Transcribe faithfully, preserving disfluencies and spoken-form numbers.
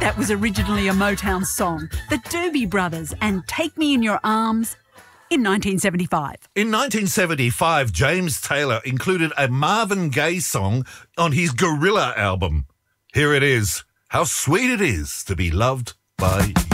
That was originally a Motown song, the Doobie Brothers and Take Me in Your Arms in nineteen seventy-five. In nineteen seventy-five, James Taylor included a Marvin Gaye song on his Gorilla album. Here it is, How Sweet It Is to Be Loved by You.